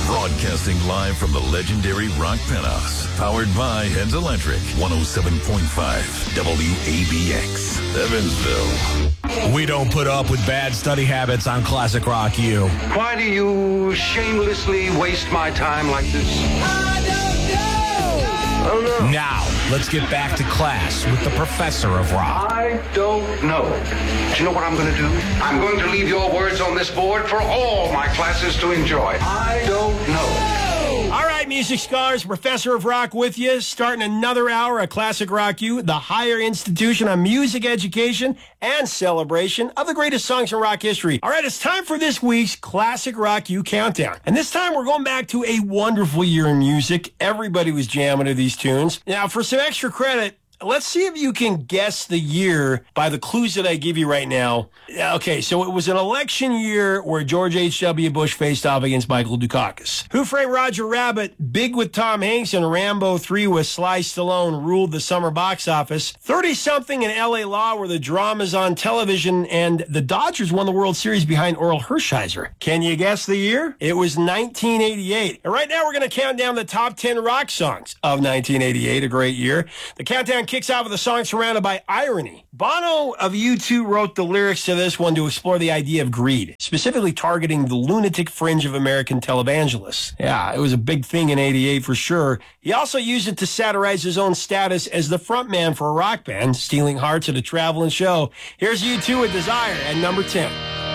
Broadcasting live from the legendary Rock Penthouse. Powered by Heads Electric. 107.5 WABX. Evansville. We don't put up with bad study habits on Classic Rock U. Why do you shamelessly waste my time like this? I don't know. Oh, no. Now, let's get back to class with the professor of rock. I don't know. Do you know what I'm going to do? I'm going to leave your words on this board for all my classes to enjoy. I don't know. All right, music scholars, Professor of Rock with you, starting another hour of Classic Rock U, the higher institution on music education and celebration of the greatest songs in rock history. All right, it's time for this week's Classic Rock U Countdown. And this time we're going back to a wonderful year in music. Everybody was jamming to these tunes. Now, for some extra credit, let's see if you can guess the year by the clues that I give you right now. Okay, so it was an election year where George H.W. Bush faced off against Michael Dukakis. Who Framed Roger Rabbit, Big with Tom Hanks, and Rambo 3 with Sly Stallone ruled the summer box office. 30-something in L.A. Law were the dramas on television, and the Dodgers won the World Series behind Orel Hershiser. Can you guess the year? It was 1988. And right now we're going to count down the top 10 rock songs of 1988, a great year. The countdown kicks out with a song surrounded by irony. Bono of U2 wrote the lyrics to this one to explore the idea of greed, specifically targeting the lunatic fringe of American televangelists. Yeah, it was a big thing in 88 for sure. He also used it to satirize his own status as the frontman for a rock band, stealing hearts at a traveling show. Here's U2 with Desire at number 10.